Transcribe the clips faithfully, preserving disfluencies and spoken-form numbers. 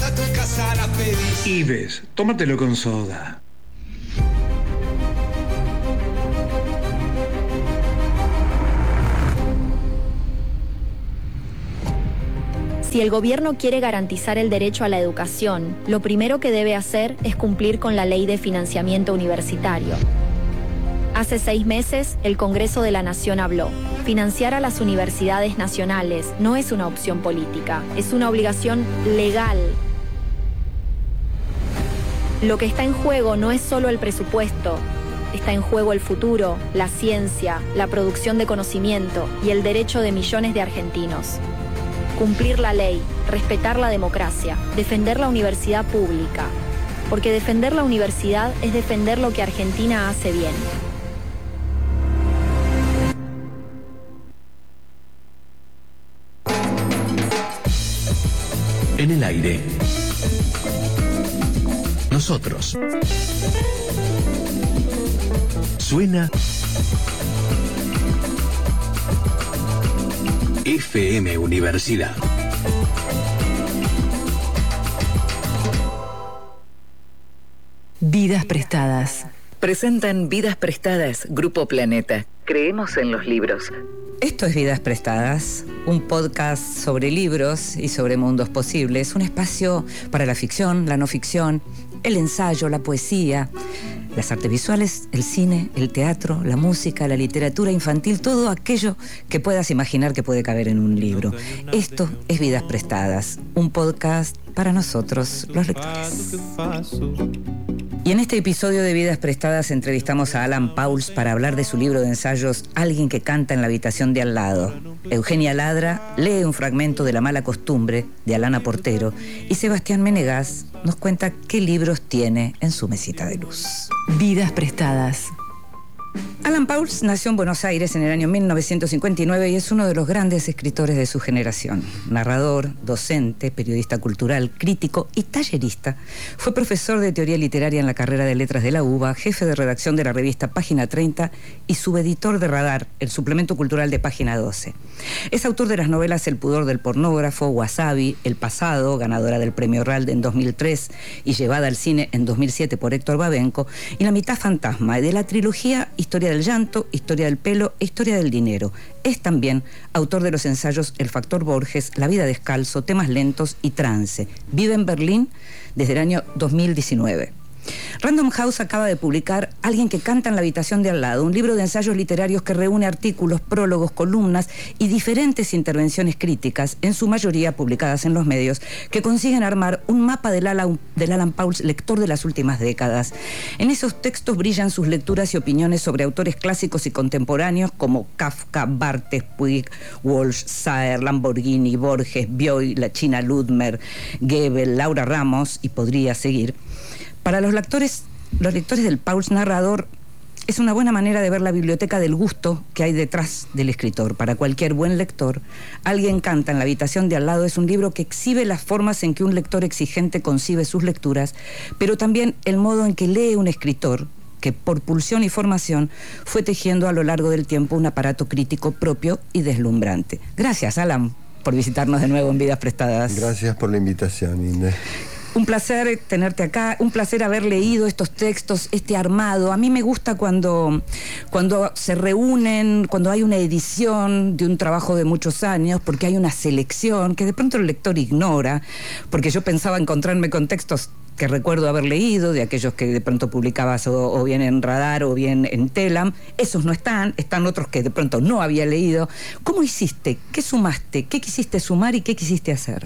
a tu casa la pedís. Ives, tómatelo con soda. Si el gobierno quiere garantizar el derecho a la educación, lo primero que debe hacer es cumplir con la Ley de Financiamiento Universitario. Hace seis meses, el Congreso de la Nación habló. Financiar a las universidades nacionales no es una opción política, es una obligación legal. Lo que está en juego no es solo el presupuesto, está en juego el futuro, la ciencia, la producción de conocimiento y el derecho de millones de argentinos. Cumplir la ley, respetar la democracia, defender la universidad pública. Porque defender la universidad es defender lo que Argentina hace bien. En el aire. Nosotros. Suena F M Universidad. Vidas prestadas. Presentan Vidas Prestadas, Grupo Planeta. Creemos en los libros. Esto es Vidas Prestadas, un podcast sobre libros y sobre mundos posibles, un espacio para la ficción, la no ficción, el ensayo, la poesía, las artes visuales, el cine, el teatro, la música, la literatura infantil, todo aquello que puedas imaginar que puede caber en un libro. Esto es Vidas Prestadas, un podcast para nosotros, los lectores. Y en este episodio de Vidas Prestadas entrevistamos a Alan Pauls para hablar de su libro de ensayos Alguien que canta en la habitación de al lado. Eugenia Ladra lee un fragmento de La mala costumbre de Alana Portero y Sebastián Menegas nos cuenta qué libros tiene en su mesita de luz. Vidas Prestadas. Alan Pauls nació en Buenos Aires en el año mil novecientos cincuenta y nueve y es uno de los grandes escritores de su generación. Narrador, docente, periodista cultural, crítico y tallerista. Fue profesor de teoría literaria en la carrera de letras de la UBA, jefe de redacción de la revista Página treinta y subeditor de Radar, el suplemento cultural de Página doce. Es autor de las novelas El pudor del pornógrafo, Wasabi, El pasado, ganadora del premio Ralde en dos mil tres y llevada al cine en dos mil siete por Héctor Babenco, y La mitad fantasma, de la trilogía Historia del llanto, Historia del pelo e Historia del dinero. Es también autor de los ensayos El factor Borges, La vida descalzo, Temas lentos y Trance. Vive en Berlín desde el año dos mil diecinueve. Random House acaba de publicar Alguien que canta en la habitación de al lado, un libro de ensayos literarios que reúne artículos, prólogos, columnas y diferentes intervenciones críticas, en su mayoría publicadas en los medios, que consiguen armar un mapa del Alan, del Alan Pauls, lector de las últimas décadas. En esos textos brillan sus lecturas y opiniones sobre autores clásicos y contemporáneos como Kafka, Barthes, Puig, Walsh, Saer, Lamborghini, Borges, Bioy, la China Ludmer, Goebel, Laura Ramos, y podría seguir. Para los lectores, los lectores del Pauls narrador, es una buena manera de ver la biblioteca del gusto que hay detrás del escritor. Para cualquier buen lector, Alguien canta en la habitación de al lado es un libro que exhibe las formas en que un lector exigente concibe sus lecturas, pero también el modo en que lee un escritor que por pulsión y formación fue tejiendo a lo largo del tiempo un aparato crítico propio y deslumbrante. Gracias, Alan, por visitarnos de nuevo en Vidas Prestadas. Gracias por la invitación, Inde. Un placer tenerte acá, un placer haber leído estos textos, este armado. A mí me gusta cuando, cuando se reúnen, cuando hay una edición de un trabajo de muchos años, porque hay una selección que de pronto el lector ignora, porque yo pensaba encontrarme con textos que recuerdo haber leído, de aquellos que de pronto publicabas o, o bien en Radar o bien en Telam. Esos no están, están otros que de pronto no había leído. ¿Cómo hiciste? ¿Qué sumaste? ¿Qué quisiste sumar y qué quisiste hacer?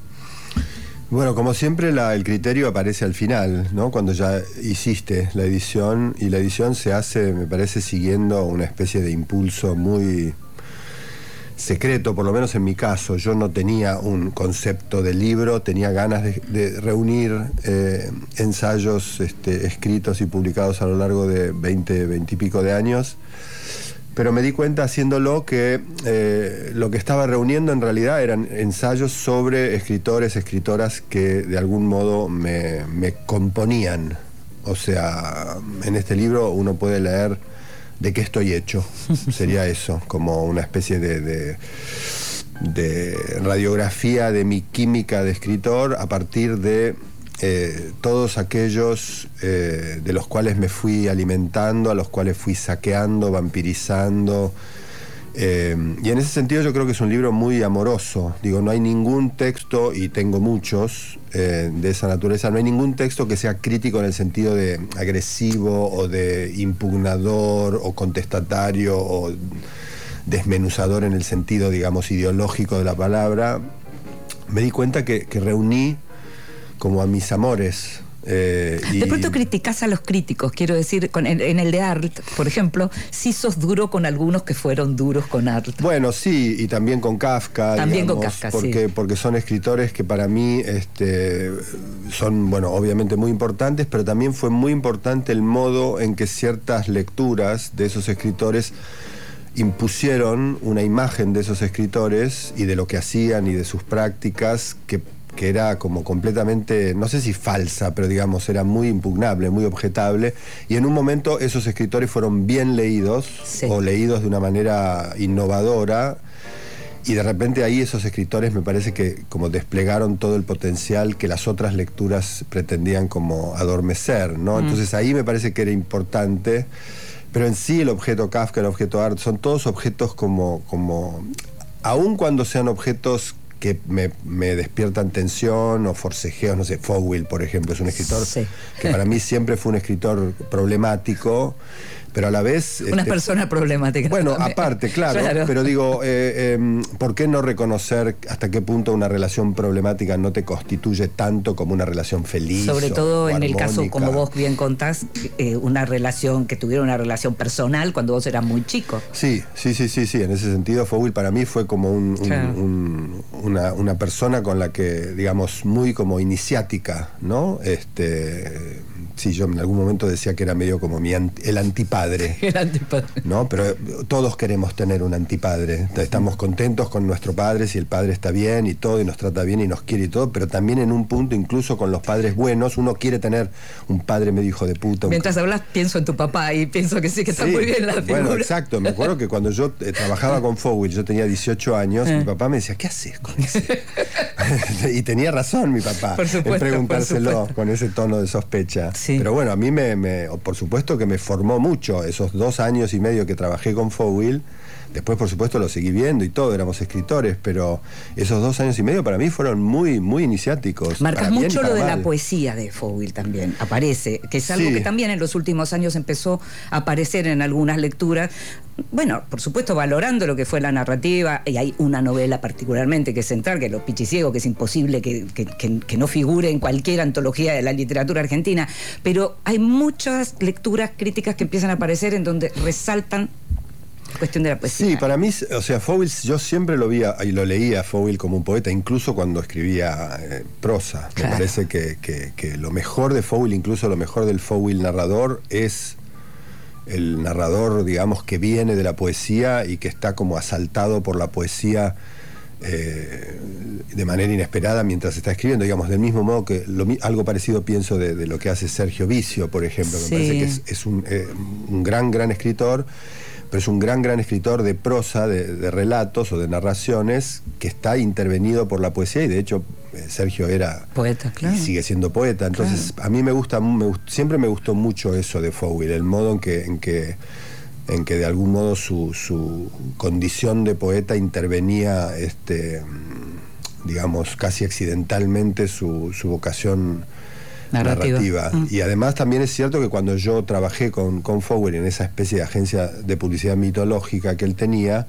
Bueno, como siempre, la, el criterio aparece al final, ¿no? Cuando ya hiciste la edición, y la edición se hace, me parece, siguiendo una especie de impulso muy secreto, por lo menos en mi caso. Yo no tenía un concepto de libro, tenía ganas de, de reunir eh, ensayos este, escritos y publicados a lo largo de veinte, veinte y pico de años. Pero me di cuenta haciéndolo que eh, lo que estaba reuniendo en realidad eran ensayos sobre escritores, escritoras que de algún modo me, me componían. O sea, en este libro uno puede leer de qué estoy hecho. Sería eso, como una especie de, de, de radiografía de mi química de escritor a partir de eh, todos aquellos eh, de los cuales me fui alimentando, a los cuales fui saqueando, vampirizando. Eh, y en ese sentido yo creo que es un libro muy amoroso. Digo, no hay ningún texto, y tengo muchos eh, de esa naturaleza, no hay ningún texto que sea crítico en el sentido de agresivo o de impugnador o contestatario o desmenuzador en el sentido, digamos, ideológico de la palabra. Me di cuenta que, que reuní como a mis amores. Eh, y... De pronto criticás a los críticos, quiero decir, con, en, en el de Arlt, por ejemplo, sí sos duro con algunos que fueron duros con Arlt. Bueno, sí, y también con Kafka. También digamos, con Kafka, porque, sí. Porque son escritores que para mí este, son, bueno, obviamente muy importantes, pero también fue muy importante el modo en que ciertas lecturas de esos escritores impusieron una imagen de esos escritores y de lo que hacían y de sus prácticas que, que era como completamente, no sé si falsa, pero digamos era muy impugnable, muy objetable, y en un momento esos escritores fueron bien leídos, sí, o leídos de una manera innovadora, y de repente ahí esos escritores me parece que como desplegaron todo el potencial que las otras lecturas pretendían como adormecer, ¿no? Mm. Entonces ahí me parece que era importante. Pero en sí el objeto Kafka, el objeto Arlt, son todos objetos como, como aun cuando sean objetos que me, me despiertan tensión o forcejeos, no sé, Fowl, por ejemplo, es un escritor sí. que para mí siempre fue un escritor problemático, pero a la vez... Una este, persona problemática. Bueno, también. aparte, claro, claro, pero digo, eh, eh, ¿por qué no reconocer hasta qué punto una relación problemática no te constituye tanto como una relación feliz? Sobre o, todo o en armónica? El caso, como vos bien contás, eh, una relación, que tuviera una relación personal cuando vos eras muy chico. Sí, sí, sí, sí, sí, en ese sentido Fowl para mí fue como un, un, claro. un, una, una persona con la que, digamos, muy como iniciática, ¿no? Este... Sí, yo en algún momento decía que era medio como mi anti, el antipadre. El antipadre. ¿No? Pero todos queremos tener un antipadre. Estamos contentos con nuestro padre si el padre está bien y todo, y nos trata bien y nos quiere y todo, pero también en un punto, incluso con los padres buenos, uno quiere tener un padre medio hijo de puta. Mientras un... hablas, pienso en tu papá y pienso que sí, que está sí, muy bien la figura. Bueno, exacto. Me acuerdo que cuando yo eh, trabajaba con Fowl, yo tenía dieciocho años, eh. mi papá me decía, ¿qué haces con ese? Y tenía razón mi papá por supuesto, en preguntárselo por con ese tono de sospecha. Sí. Pero bueno, a mí me, me, por supuesto que me formó mucho esos dos años y medio que trabajé con Fowl. Después, por supuesto, lo seguí viendo y todo, éramos escritores, pero esos dos años y medio para mí fueron muy, muy iniciáticos. Marcas mucho lo de mal. La poesía de Fowl también, aparece, que es algo sí. que también en los últimos años empezó a aparecer en algunas lecturas. Bueno, por supuesto, valorando lo que fue la narrativa, y hay una novela particularmente que es central, que es Los Pichiciegos, que es imposible que, que, que, que no figure en cualquier antología de la literatura argentina, pero hay muchas lecturas críticas que empiezan a aparecer en donde resaltan cuestión de la poesía. Sí, para mí, o sea, Fowl, yo siempre lo vi y lo leía a Fowl como un poeta, incluso cuando escribía eh, prosa. Claro. Me parece que, que, que lo mejor de Fowl, incluso lo mejor del Fowl narrador, es el narrador, digamos, que viene de la poesía y que está como asaltado por la poesía eh, de manera inesperada mientras está escribiendo, digamos, del mismo modo que lo, algo parecido pienso de, de lo que hace Sergio Vicio, por ejemplo. Sí. Me parece que es, es un, eh, un gran, gran escritor, pero es un gran, gran escritor de prosa, de, de relatos o de narraciones, que está intervenido por la poesía, y de hecho eh, Sergio era poeta, claro, y sigue siendo poeta. Entonces, claro, a mí me gusta, me, siempre me gustó mucho eso de Fowl, el modo en que, en que, en que de algún modo su, su condición de poeta intervenía, este, digamos, casi accidentalmente su, su vocación narrativa. narrativa. Mm. Y además también es cierto que cuando yo trabajé con, con Fowl en esa especie de agencia de publicidad mitológica que él tenía,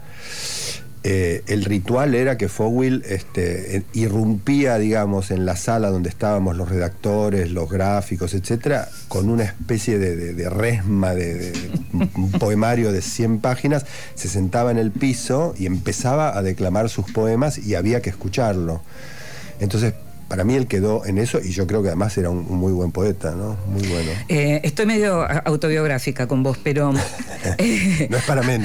eh, el ritual era que Fowl este, irrumpía, digamos, en la sala donde estábamos los redactores, los gráficos, etcétera, con una especie de, de, de resma, de, de un poemario de cien páginas, se sentaba en el piso y empezaba a declamar sus poemas y había que escucharlo. Entonces, para mí él quedó en eso, y yo creo que además era un, un muy buen poeta, ¿no? Muy bueno. Eh, estoy medio autobiográfica con vos, pero... Eh, no es para menos.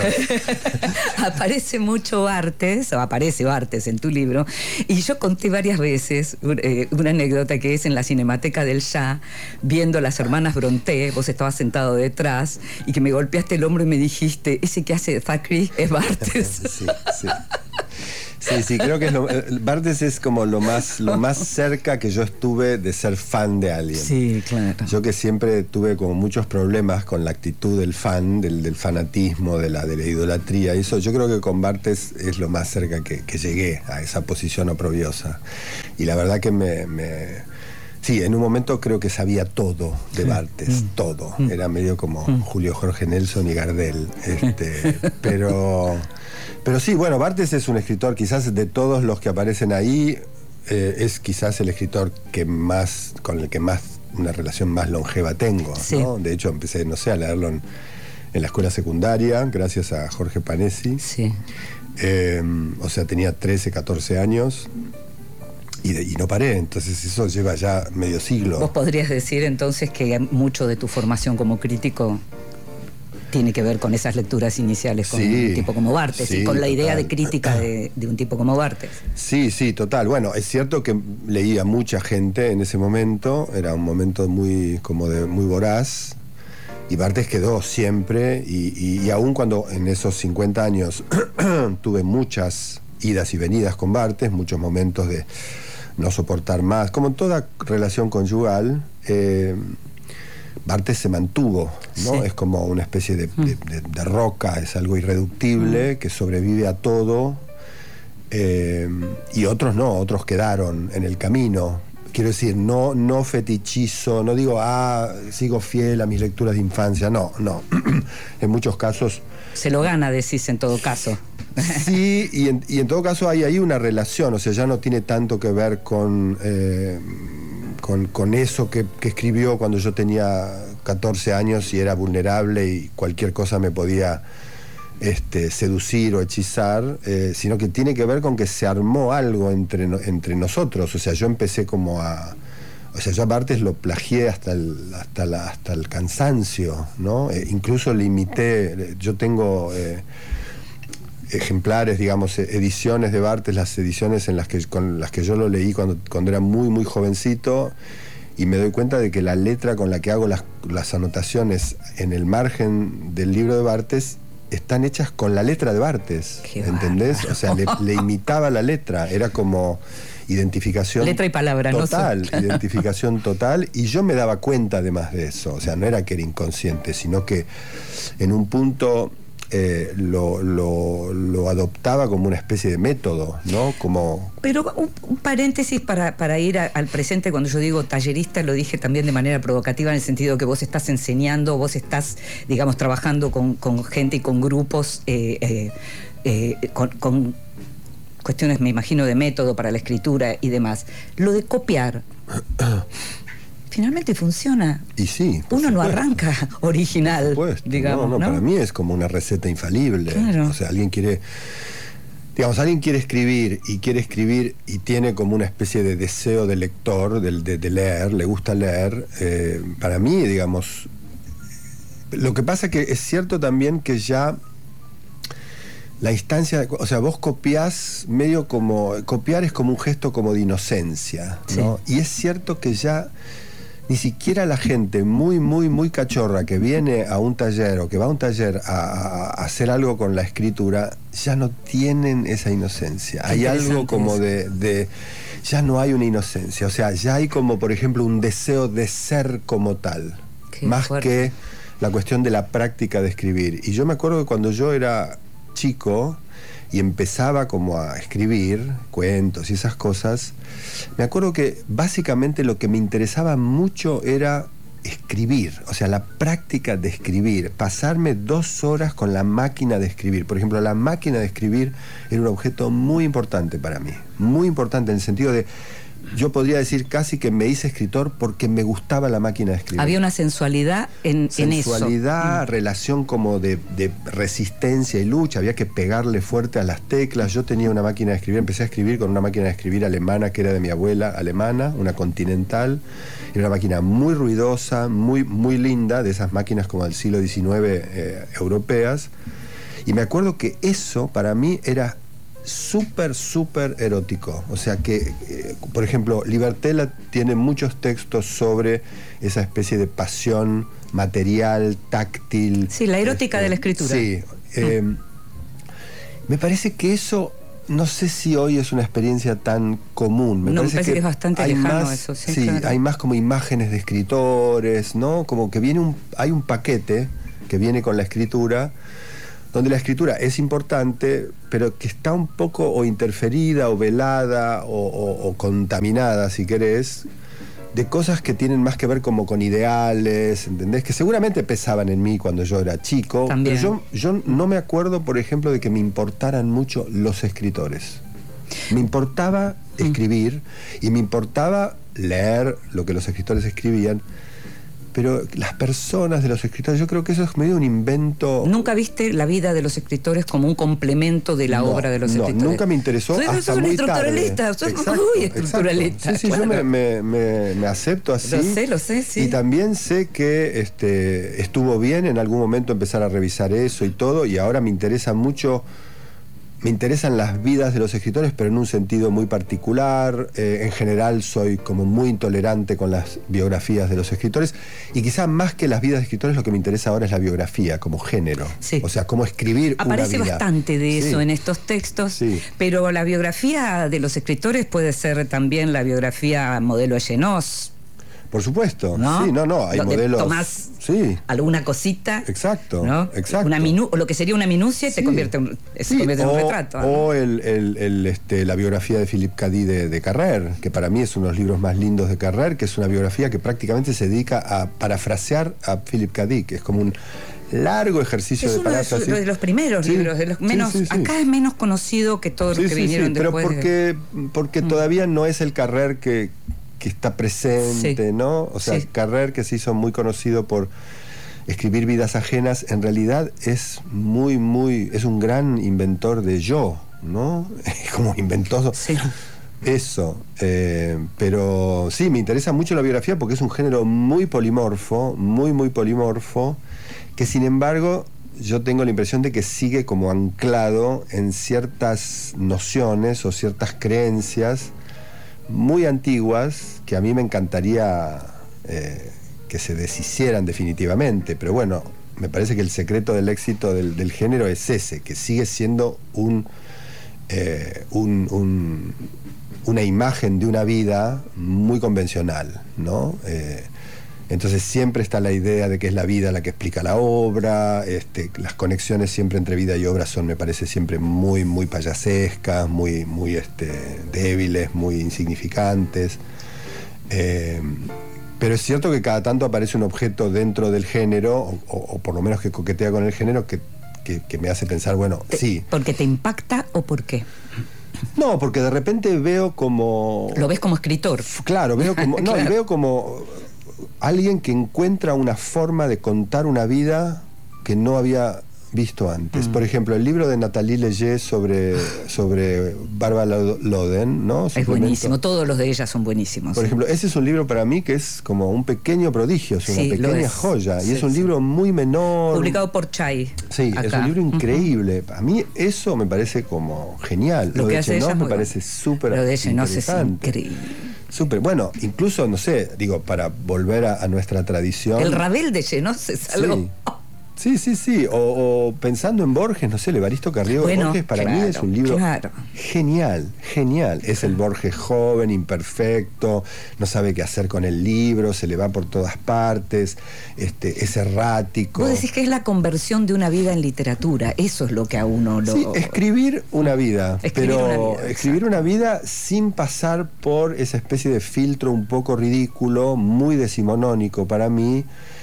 Aparece mucho Barthes, o aparece Barthes en tu libro, y yo conté varias veces eh, una anécdota que es en la Cinemateca del Ya, viendo Las Hermanas Brontë, vos estabas sentado detrás, y que me golpeaste el hombro y me dijiste, ese que hace Thackeray es Barthes. Sí, sí. Sí, sí, creo que es lo, Barthes es como lo más, lo más cerca que yo estuve de ser fan de alguien. Sí, claro. Yo que siempre tuve como muchos problemas con la actitud del fan, del, del fanatismo, de la, de la idolatría. Y eso, yo creo que con Barthes es lo más cerca que, que llegué a esa posición oprobiosa. Y la verdad que me... me Sí, en un momento creo que sabía todo de Barthes, mm. todo. Mm. Era medio como mm. Julio Jorge Nelson y Gardel. Este, pero, pero sí, bueno, Barthes es un escritor, quizás de todos los que aparecen ahí, eh, es quizás el escritor que más, con el que más, una relación más longeva tengo, sí. ¿no? De hecho, empecé, no sé, a leerlo en, en la escuela secundaria, gracias a Jorge Panesi. Sí. Eh, o sea, tenía trece, catorce años. Y, de, y no paré, entonces eso lleva ya medio siglo. ¿Vos podrías decir entonces que mucho de tu formación como crítico tiene que ver con esas lecturas iniciales con sí, un tipo como Barthes sí, y con la idea total. de crítica de, de un tipo como Barthes? Sí, sí, total. Bueno, es cierto que leía mucha gente en ese momento, era un momento muy, como de, muy voraz, y Barthes quedó siempre, y, y, y aún cuando en esos cincuenta años tuve muchas idas y venidas con Barthes, muchos momentos de no soportar más, como en toda relación conyugal, eh, Barthes se mantuvo, ¿no? Sí. Es como una especie de, de, de, de roca, es algo irreductible, mm. que sobrevive a todo, eh, y otros no, otros quedaron en el camino. Quiero decir, no, no fetichizo, no digo, ah, sigo fiel a mis lecturas de infancia, no, no. En muchos casos... Se lo gana, decís, en todo caso. Sí, y en, y en todo caso hay ahí una relación, o sea, ya no tiene tanto que ver con, eh, con, con eso que, que escribió cuando yo tenía catorce años y era vulnerable y cualquier cosa me podía este, seducir o hechizar, eh, sino que tiene que ver con que se armó algo entre, entre nosotros, o sea, yo empecé como a... O sea, yo a Barthes lo plagié hasta el, hasta la, hasta el cansancio, ¿no? Eh, incluso le imité, yo tengo... Eh, ejemplares, digamos, ediciones de Barthes, las ediciones en las que, con las que yo lo leí cuando, cuando era muy, muy jovencito, y me doy cuenta de que la letra con la que hago las, las anotaciones en el margen del libro de Barthes están hechas con la letra de Barthes, ¿entendés? O sea, le, le imitaba la letra, era como identificación letra y palabra, total, no identificación total, y yo me daba cuenta además de eso, o sea, no era que era inconsciente, sino que en un punto... Eh, lo, lo, lo adoptaba como una especie de método, ¿no? Como... Pero un, un paréntesis para, para ir a, al presente, cuando yo digo tallerista, lo dije también de manera provocativa, en el sentido que vos estás enseñando, vos estás, digamos, trabajando con, con gente y con grupos, eh, eh, eh, con, con cuestiones, me imagino, de método para la escritura y demás. Lo de copiar... Finalmente funciona. Y sí. Uno no arranca original, supuesto, digamos, no, no, ¿no? Para mí es como una receta infalible. Claro. O sea, alguien quiere... Digamos, alguien quiere escribir y quiere escribir y tiene como una especie de deseo de lector, de, de, de leer, le gusta leer. Eh, para mí, digamos... Lo que pasa que es cierto también que ya... La instancia, o sea, vos copiás medio como... Copiar es como un gesto como de inocencia, ¿no? Sí. Y es cierto que ya... Ni siquiera la gente muy, muy, muy cachorra que viene a un taller o que va a un taller a, a hacer algo con la escritura, ya no tienen esa inocencia. Hay algo como de, de... Ya no hay una inocencia. O sea, ya hay como, por ejemplo, un deseo de ser como tal. Qué más fuerte. Que la cuestión de la práctica de escribir. Y yo me acuerdo que cuando yo era chico... y empezaba como a escribir cuentos y esas cosas, me acuerdo que básicamente lo que me interesaba mucho era escribir, o sea, la práctica de escribir, pasarme dos horas con la máquina de escribir. Por ejemplo, la máquina de escribir era un objeto muy importante para mí, muy importante en el sentido de... Yo podría decir casi que me hice escritor porque me gustaba la máquina de escribir. Había una sensualidad en, en eso. Sensualidad, mm. relación como de, de resistencia y lucha. Había que pegarle fuerte a las teclas. Yo tenía una máquina de escribir. Empecé a escribir con una máquina de escribir alemana que era de mi abuela alemana, una Continental. Era una máquina muy ruidosa, muy, muy linda, de esas máquinas como del siglo diecinueve eh, europeas. Y me acuerdo que eso para mí era... súper, súper erótico. O sea que, eh, por ejemplo, Libertela tiene muchos textos sobre esa especie de pasión material, táctil. Sí, la erótica este, de la escritura. Sí. Eh, mm. Me parece que eso no sé si hoy es una experiencia tan común. Me no, parece, me parece que, que es bastante hay lejano más, eso. Sí, sí, claro. Hay más como imágenes de escritores, ¿no? Como que viene un, hay un paquete que viene con la escritura, donde la escritura es importante, pero que está un poco o interferida o velada o, o, o contaminada, si querés, de cosas que tienen más que ver como con ideales, ¿entendés? Que seguramente pesaban en mí cuando yo era chico. También. Pero yo, yo no me acuerdo, por ejemplo, de que me importaran mucho los escritores. Me importaba escribir mm. y me importaba leer lo que los escritores escribían. Pero las personas de los escritores, yo creo que eso es medio un invento. ¿Nunca viste la vida de los escritores como un complemento de la no, obra de los no, escritores? Nunca me interesó soy, hasta soy muy estructuralista, tarde. soy Exacto, muy estructuralista. Sí, sí, claro. yo me, me, me, me acepto así. Lo sé, lo sé, sí. Y también sé que este, estuvo bien en algún momento empezar a revisar eso y todo, y ahora me interesa mucho. Me interesan las vidas de los escritores, pero en un sentido muy particular. Eh, en general soy como muy intolerante con las biografías de los escritores, y quizá más que las vidas de escritores lo que me interesa ahora es la biografía como género. Sí. O sea, cómo escribir Aparece una vida. bastante de eso sí. en estos textos, sí. pero la biografía de los escritores puede ser también la biografía modelo Ellenoz. Por supuesto, ¿no? sí, no, no, hay donde modelos. Tomás sí. alguna cosita. Exacto, ¿no? exacto. Una minu o lo que sería una minucia y sí. te convierte, en, se sí. convierte en o, un retrato. ¿no? O el, el, el, este, la biografía de Philippe Cady de, de Carrer, que para mí es uno de los libros más lindos de Carrer, que es una biografía que prácticamente se dedica a parafrasear a Philippe Cady, que es como un largo ejercicio es de uno de, paráfrasis. su, de los primeros sí. libros, de los menos, sí, sí, sí. acá es menos conocido que todos sí, los que sí, vinieron sí, pero después. porque, de... porque mm. todavía no es el Carrer que, que está presente, sí. ¿no? O sea, sí. Carrer, que se hizo muy conocido por escribir vidas ajenas, en realidad es muy, muy, es un gran inventor de yo, ¿no? Como inventó sí. eso. Eh, pero sí, me interesa mucho la biografía porque es un género muy polimorfo, muy, muy polimorfo, que sin embargo yo tengo la impresión de que sigue como anclado en ciertas nociones o ciertas creencias muy antiguas que a mí me encantaría eh, que se deshicieran definitivamente, pero bueno, me parece que el secreto del éxito del, del género es ese, que sigue siendo un, eh, un, un una imagen de una vida muy convencional, ¿no? Eh, entonces siempre está la idea de que es la vida la que explica la obra, este, las conexiones siempre entre vida y obra son, me parece, siempre muy, muy payasescas, muy, muy este, débiles, muy insignificantes. Eh, pero es cierto que cada tanto aparece un objeto dentro del género, o, o, o por lo menos que coquetea con el género, que, que, que me hace pensar, bueno, te, sí. ¿Porque te impacta o por qué? No, porque de repente veo como... Lo ves como escritor. Claro, veo como... No, claro. y veo como alguien que encuentra una forma de contar una vida que no había visto antes. Mm. Por ejemplo, el libro de Nathalie Leger sobre, sobre Barbara Loden, ¿no? Es buenísimo, todos los de ellas son buenísimos. Por sí. ejemplo, ese es un libro para mí que es como un pequeño prodigio, es sí, una pequeña es. joya. Sí, y es un sí. libro muy menor. Publicado por Chay. Sí, acá. Es un libro increíble. Uh-huh. A mí eso me parece como genial. Lo, lo que de hace Ellenoz ella me parece súper Lo de Ellenoz es interesante. increíble. Súper, bueno, incluso, no sé, digo, para volver a, a nuestra tradición. El Ravel de Ellenoz es algo... Sí. Sí, sí, sí. O, o pensando en Borges, no sé, el Evaristo Carriego bueno, Borges para claro, mí es un libro claro. genial, genial. Es el Borges joven, imperfecto, no sabe qué hacer con el libro, se le va por todas partes, este, es errático. Vos decís que es la conversión de una vida en literatura, eso es lo que a uno lo... Sí, escribir una vida, escribir pero una vida, escribir una vida sin pasar por esa especie de filtro un poco ridículo, muy decimonónico para mí,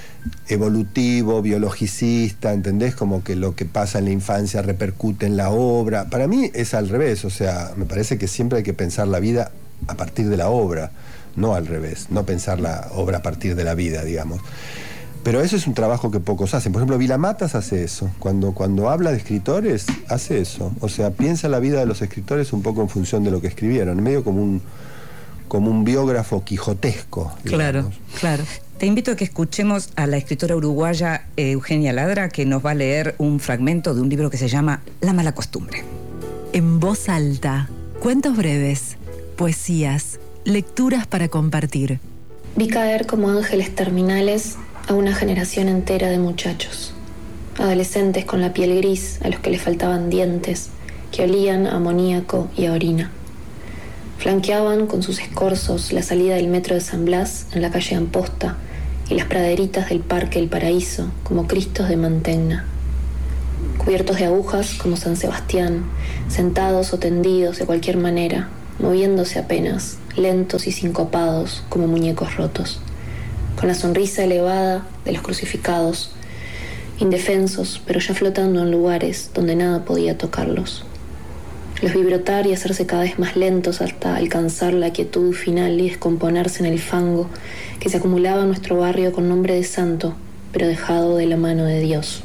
evolutivo, biologicista, ¿entendés? Como que lo que pasa en la infancia repercute en la obra. Para mí es al revés, o sea, me parece que siempre hay que pensar la vida a partir de la obra, no al revés, no pensar la obra a partir de la vida, digamos. Pero eso es un trabajo que pocos hacen. Por ejemplo, Vilamatas hace eso. Cuando, cuando habla de escritores, hace eso. O sea, piensa la vida de los escritores un poco en función de lo que escribieron, medio como un, como un biógrafo quijotesco. Claro, digamos. claro. Te invito a que escuchemos a la escritora uruguaya Eugenia Ladra, que nos va a leer un fragmento de un libro que se llama La mala costumbre. En voz alta, cuentos breves, poesías, lecturas para compartir. Vi caer como ángeles terminales a una generación entera de muchachos, adolescentes con la piel gris a los que les faltaban dientes que olían a amoníaco y a orina. Flanqueaban con sus escorzos la salida del metro de San Blas en la calle Amposta y las praderitas del Parque El Paraíso como Cristos de Mantegna. Cubiertos de agujas como San Sebastián, sentados o tendidos de cualquier manera, moviéndose apenas, lentos y sincopados como muñecos rotos, con la sonrisa elevada de los crucificados, indefensos pero ya flotando en lugares donde nada podía tocarlos. Los vi brotar y hacerse cada vez más lentos hasta alcanzar la quietud final y descomponerse en el fango que se acumulaba en nuestro barrio con nombre de santo, pero dejado de la mano de Dios.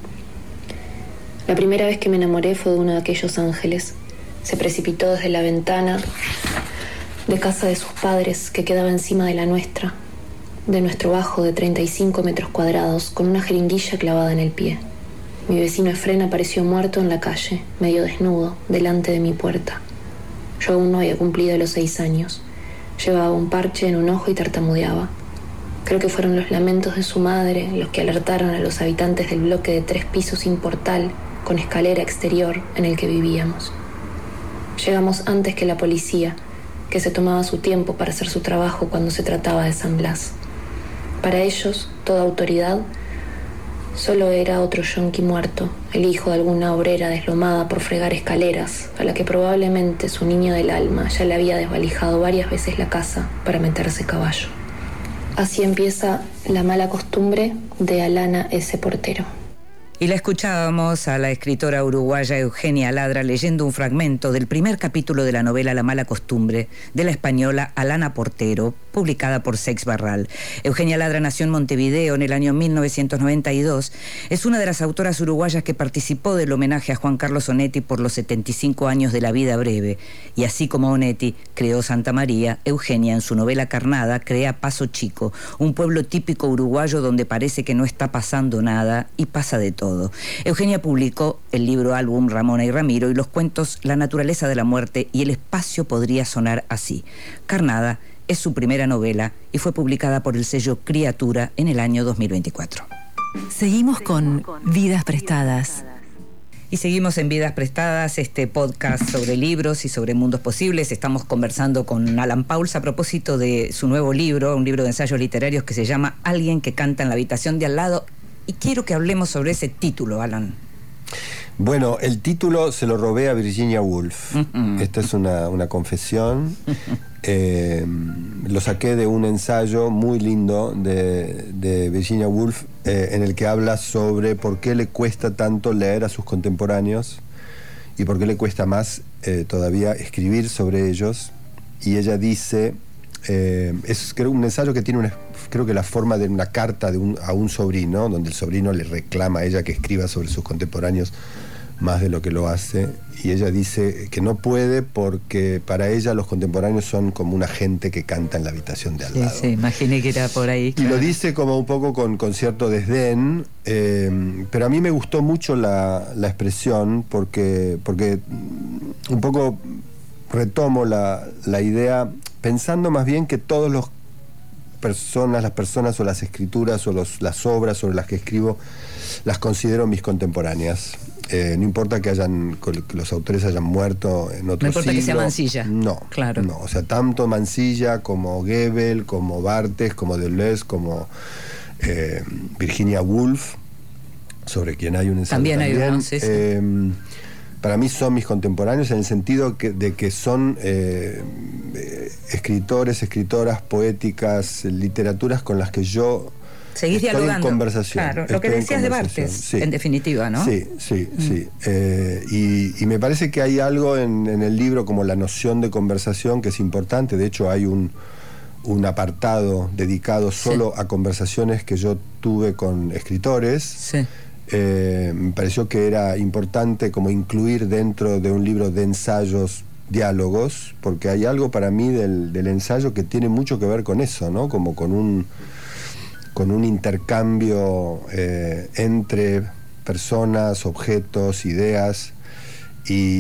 La primera vez que me enamoré fue de uno de aquellos ángeles. Se precipitó desde la ventana de casa de sus padres que quedaba encima de la nuestra, de nuestro bajo de treinta y cinco metros cuadrados, con una jeringuilla clavada en el pie. Mi vecino Efrén apareció muerto en la calle, medio desnudo, delante de mi puerta. Yo aún no había cumplido los seis años. Llevaba un parche en un ojo y tartamudeaba. Creo que fueron los lamentos de su madre los que alertaron a los habitantes del bloque de tres pisos sin portal, con escalera exterior, en el que vivíamos. Llegamos antes que la policía, que se tomaba su tiempo para hacer su trabajo cuando se trataba de San Blas. Para ellos, toda autoridad solo era otro yonqui muerto, el hijo de alguna obrera deslomada por fregar escaleras, a la que probablemente su niño del alma ya le había desvalijado varias veces la casa para meterse caballo. Así empieza La mala costumbre de Alana S. Portero. Y la escuchábamos a la escritora uruguaya Eugenia Ladra leyendo un fragmento del primer capítulo de la novela La mala costumbre de la española Alana Portero, publicada por Seix Barral. Eugenia Ladra nació en Montevideo en el año mil novecientos noventa y dos. Es una de las autoras uruguayas que participó del homenaje a Juan Carlos Onetti por los setenta y cinco años de la vida breve. Y así como Onetti creó Santa María, Eugenia en su novela Carnada crea Paso Chico, un pueblo típico uruguayo donde parece que no está pasando nada y pasa de todo. Eugenia publicó el libro álbum Ramona y Ramiro y los cuentos La naturaleza de la muerte y El espacio podría sonar así. Carnada es su primera novela y fue publicada por el sello Criatura en el año dos mil veinticuatro. Seguimos con Vidas Prestadas. Y seguimos en Vidas Prestadas, este podcast sobre libros y sobre mundos posibles. Estamos conversando con Alan Pauls a propósito de su nuevo libro, un libro de ensayos literarios que se llama Alguien que canta en la habitación de al lado. Y quiero que hablemos sobre ese título, Alan. Bueno, el título se lo robé a Virginia Woolf. Uh-huh. Esta es una, una confesión. Uh-huh. Eh, lo saqué de un ensayo muy lindo de, de Virginia Woolf, eh, en el que habla sobre por qué le cuesta tanto leer a sus contemporáneos y por qué le cuesta más eh, todavía escribir sobre ellos. Y ella dice... Eh, es creo un ensayo que tiene una, creo que la forma de una carta de un, a un sobrino, donde el sobrino le reclama a ella que escriba sobre sus contemporáneos más de lo que lo hace, y ella dice que no puede porque para ella los contemporáneos son como una gente que canta en la habitación de al lado. Sí, sí, imaginé que era por ahí. Y claro. Lo dice como un poco con, con cierto desdén, eh, pero a mí me gustó mucho la, la expresión porque, porque un poco retomo la, la idea, pensando más bien que todas las personas, las personas o las escrituras o los, las obras sobre las que escribo, las considero mis contemporáneas. Eh, no importa que hayan que los autores hayan muerto en otro siglo. No importa siglo, que sea Mansilla. No, claro. No, o sea, tanto Mansilla como Goebel, como Barthes, como Deleuze, como eh, Virginia Woolf, sobre quien hay un ensayo también. También hay uno, sí, sí. Eh, para mí son mis contemporáneos en el sentido que, de que son eh, eh, escritores, escritoras, poéticas, literaturas con las que yo Seguís estoy dialogando. en conversación. Claro, lo que decías de Barthes, sí. En definitiva, ¿no? Sí, sí, mm. sí. Eh, y, y me parece que hay algo en, en el libro como la noción de conversación que es importante. De hecho, hay un, un apartado dedicado solo sí. a conversaciones que yo tuve con escritores. Sí. Eh, me pareció que era importante como incluir dentro de un libro de ensayos diálogos, porque hay algo para mí del, del ensayo que tiene mucho que ver con eso, ¿no? Como con un, con un intercambio eh, entre personas, objetos, ideas, y,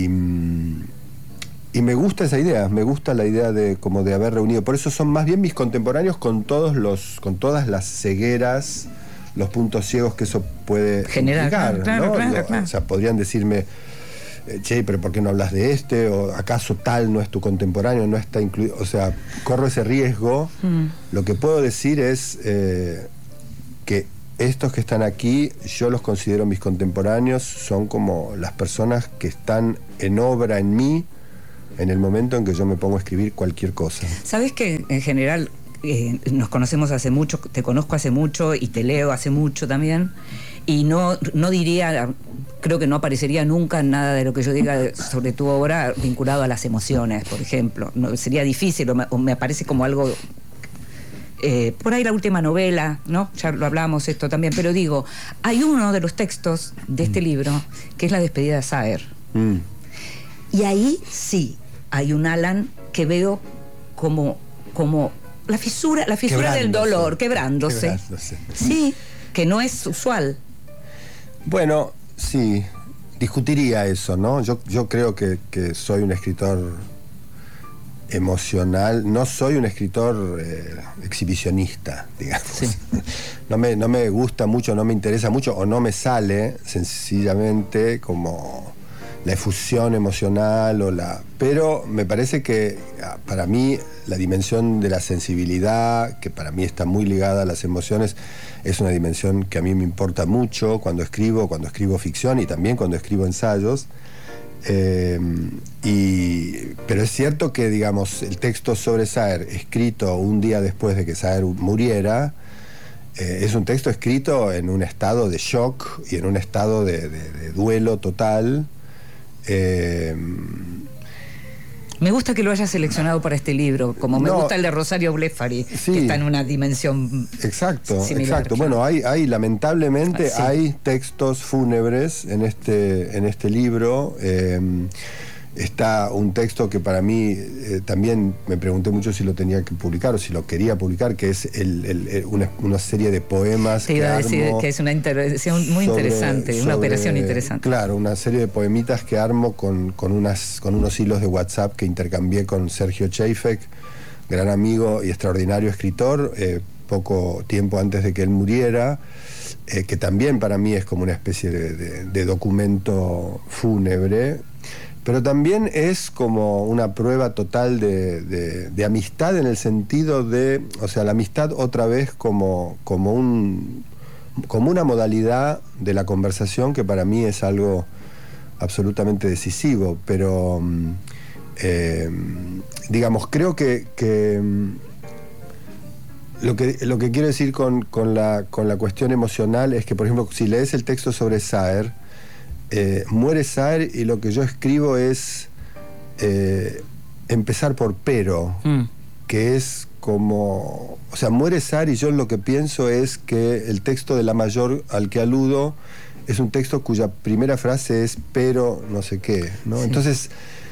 y me gusta esa idea, me gusta la idea de como de haber reunido, por eso son más bien mis contemporáneos con todos los, con todas las cegueras, los puntos ciegos que eso puede generar, implicar, claro, ¿no? claro, Lo, claro. O sea, podrían decirme eh, che, pero ¿por qué no hablas de este? ¿O acaso tal no es tu contemporáneo, no está incluido? O sea, corro ese riesgo. Mm. Lo que puedo decir es eh, que estos que están aquí, yo los considero mis contemporáneos, son como las personas que están en obra en mí en el momento en que yo me pongo a escribir cualquier cosa. ¿Sabes que en general eh, nos conocemos hace mucho, te conozco hace mucho y te leo hace mucho también? Y no, no diría, creo que no aparecería nunca nada de lo que yo diga sobre tu obra vinculado a las emociones, por ejemplo. No, sería difícil, o me, o me parece como algo... Eh, por ahí la última novela, ¿no? Ya lo hablamos esto también, pero digo, hay uno de los textos de este mm. libro que es la despedida de Saer. Mm. Y ahí sí hay un Alan que veo como, como la fisura, la fisura del dolor, quebrándose. quebrándose. Sí, que no es usual. Bueno, sí, discutiría eso, ¿no? Yo, yo creo que, que soy un escritor emocional, no soy un escritor eh, exhibicionista, digamos. Sí. No me, no me gusta mucho, no me interesa mucho, o no me sale sencillamente como la efusión emocional o la... Pero me parece que para mí la dimensión de la sensibilidad, que para mí está muy ligada a las emociones, es una dimensión que a mí me importa mucho cuando escribo, cuando escribo ficción y también cuando escribo ensayos. Eh, y, pero es cierto que, digamos, el texto sobre Saer, escrito un día después de que Saer muriera, eh, es un texto escrito en un estado de shock y en un estado de, de, de duelo total. Eh, Me gusta que lo hayas seleccionado para este libro, como me no, gusta el de Rosario Blefari, sí, que está en una dimensión exacto, similar. Exacto. Bueno, hay, hay lamentablemente ah, sí. hay textos fúnebres en este, en este libro. Eh, está un texto que para mí eh, también me pregunté mucho si lo tenía que publicar o si lo quería publicar, que es el, el, el, una, una serie de poemas. Te iba a decir que es una intervención muy sobre, interesante, sobre, una operación interesante. Claro, una serie de poemitas que armo con, con, unas, con unos hilos de WhatsApp que intercambié con Sergio Cheifek, gran amigo y extraordinario escritor, eh, poco tiempo antes de que él muriera, eh, que también para mí es como una especie de, de, de documento fúnebre. Pero también es como una prueba total de, de, de amistad en el sentido de, o sea, la amistad otra vez como, como, un, como una modalidad de la conversación que para mí es algo absolutamente decisivo. Pero, eh, digamos, creo que, que lo que lo que quiero decir con, con, la, con la cuestión emocional es que, por ejemplo, si lees el texto sobre Saer, Eh, muere Saer y lo que yo escribo es eh, empezar por pero, mm. que es como, o sea, muere Saer y yo lo que pienso es que el texto de La Mayor al que aludo es un texto cuya primera frase es pero no sé qué, ¿no? Sí. Entonces,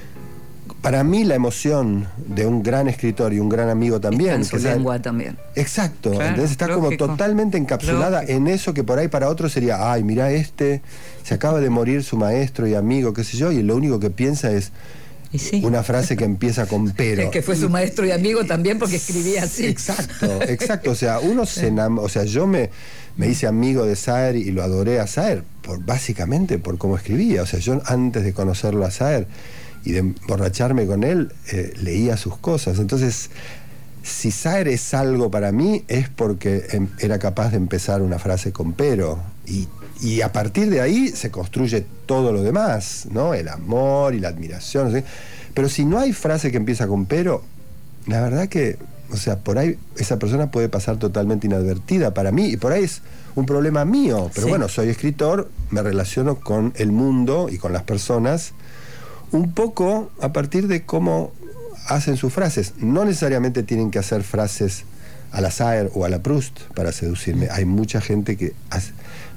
para mí la emoción de un gran escritor y un gran amigo también. Está en su que lengua sea, también. Exacto, claro, entonces está lógico, como totalmente encapsulada lógico. En eso que por ahí para otros sería, ay, mirá este, se acaba de morir su maestro y amigo, qué sé yo, y lo único que piensa es ¿Y sí? una frase que empieza con pero. Es que fue su maestro y amigo también porque escribía así. Exacto, exacto, o sea, uno se enamora, o sea, yo me, me hice amigo de Saer y lo adoré a Saer, por, básicamente por cómo escribía, o sea, yo antes de conocerlo a Saer y de emborracharme con él, eh, leía sus cosas. Entonces, si Saer es algo para mí, es porque em, era capaz de empezar una frase con pero. Y, y a partir de ahí se construye todo lo demás, ¿no? El amor y la admiración. ¿Sí? Pero si no hay frase que empieza con pero, la verdad que, o sea, por ahí esa persona puede pasar totalmente inadvertida para mí, y por ahí es un problema mío. Pero sí. Bueno, soy escritor, me relaciono con el mundo y con las personas un poco a partir de cómo hacen sus frases. No necesariamente tienen que hacer frases a la Saer o a la Proust para seducirme. Hay mucha gente que hace,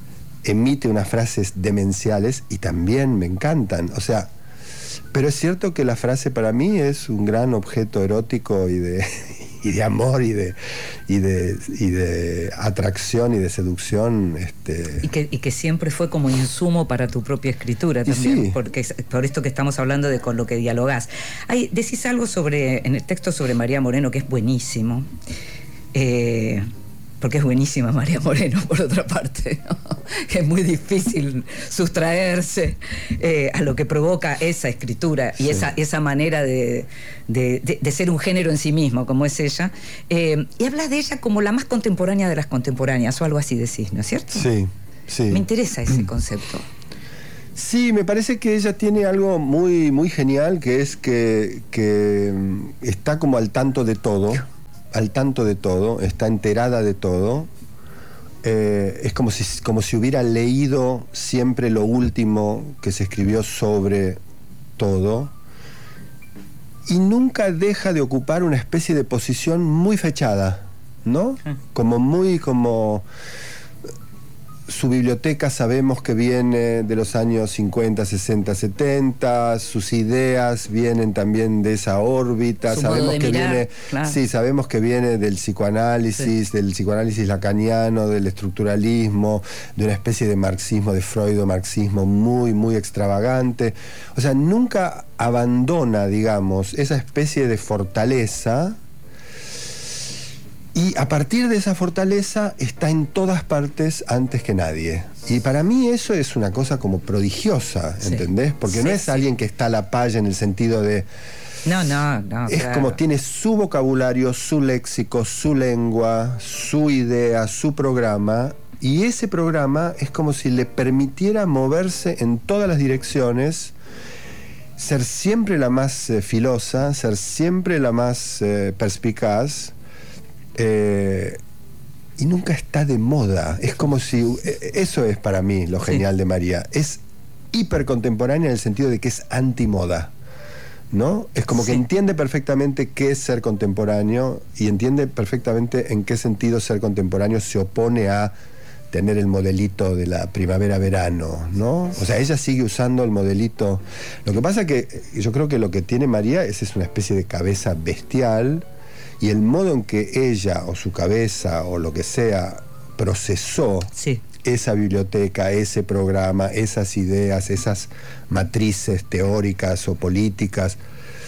emite unas frases demenciales y también me encantan. O sea, pero es cierto que la frase para mí es un gran objeto erótico y de, y de amor y de, y, de, y de atracción y de seducción. Este... Y, que, y que siempre fue como insumo para tu propia escritura también, sí. Porque por esto que estamos hablando de con lo que dialogás. Hay, decís algo sobre, en el texto sobre María Moreno que es buenísimo. Eh, porque es buenísima María Moreno, por otra parte, ¿no? Que es muy difícil sustraerse eh, a lo que provoca esa escritura y sí. esa, esa manera de, de, de, de ser un género en sí mismo, como es ella. Eh, y hablas de ella como la más contemporánea de las contemporáneas, o algo así decís, ¿no es cierto? Sí, sí. Me interesa ese concepto. Sí, me parece que ella tiene algo muy, muy genial, que es que, que está como al tanto de todo, al tanto de todo, está enterada de todo. Eh, es como si, como si hubiera leído siempre lo último que se escribió sobre todo, y nunca deja de ocupar una especie de posición muy fechada, ¿no? Como muy como... Su biblioteca sabemos que viene de los años cincuenta, sesenta, setenta, sus ideas vienen también de esa órbita, su sabemos modo de que mirar, viene, claro. sí, sabemos que viene del psicoanálisis, sí. del psicoanálisis lacaniano, del estructuralismo, de una especie de marxismo, de Freud, marxismo muy, muy extravagante. O sea, nunca abandona, digamos, esa especie de fortaleza. Y a partir de esa fortaleza está en todas partes antes que nadie. Y para mí eso es una cosa como prodigiosa, ¿entendés? Porque sí, no es sí. alguien que está a la palla en el sentido de... No, no, no. Es claro. como tiene su vocabulario, su léxico, su lengua, su idea, su programa. Y ese programa es como si le permitiera moverse en todas las direcciones, ser siempre la más eh, filosa, ser siempre la más eh, perspicaz. Eh, y nunca está de moda. Es como si... Eh, eso es para mí lo genial sí. de María. Es hipercontemporánea en el sentido de que es antimoda, ¿no? Es como sí. que entiende perfectamente qué es ser contemporáneo y entiende perfectamente en qué sentido ser contemporáneo se opone a tener el modelito de la primavera-verano, ¿no? O sea, ella sigue usando el modelito. Lo que pasa que yo creo que lo que tiene María es, es una especie de cabeza bestial. Y el modo en que ella o su cabeza o lo que sea procesó sí. esa biblioteca, ese programa, esas ideas, esas matrices teóricas o políticas,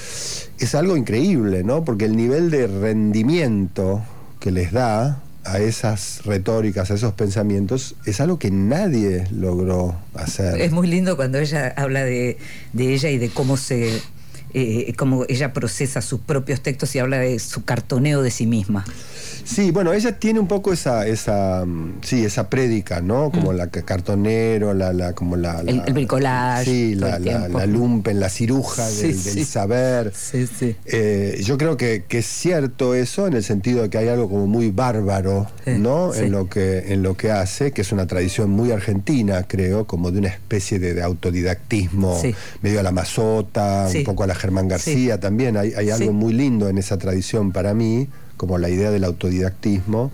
es algo increíble, ¿no? Porque el nivel de rendimiento que les da a esas retóricas, a esos pensamientos, es algo que nadie logró hacer. Es muy lindo cuando ella habla de, de ella y de cómo se... Eh, como ella procesa sus propios textos y habla de su cartoneo de sí misma. Sí, bueno, ella tiene un poco esa, esa sí, esa prédica, ¿no? Como mm. la cartonero, la, la, como la, la el, el bricolage. Sí, la, la, la lumpen, la ciruja sí, del, sí. del saber. Sí, sí. Eh, yo creo que, que es cierto eso, en el sentido de que hay algo como muy bárbaro, sí, ¿no? Sí. En lo que, en lo que hace, que es una tradición muy argentina, creo, como de una especie de, de autodidactismo, sí. medio a la Mazota, sí. un poco a la Germán García sí. también. Hay, hay algo sí. muy lindo en esa tradición para mí, como la idea del autodidactismo.